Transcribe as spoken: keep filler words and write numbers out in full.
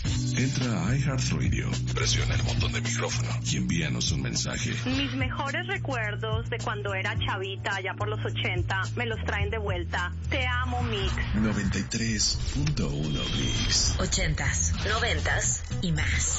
Entra a iHeartRadio, presiona el botón de micrófono y envíanos un mensaje. Mis mejores recuerdos de cuando era chavita, allá por los ochenta, me los traen de vuelta. Te amo, Mix. noventa y tres punto uno Mix. Ochentas, noventas y más.